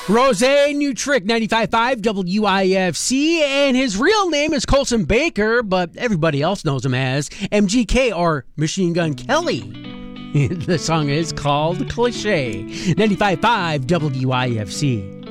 Rose, new trick, 95.5 WIFC, and his real name is Colson Baker, but everybody else knows him as MGK or Machine Gun Kelly. The song is called Cliché, 95.5 WIFC.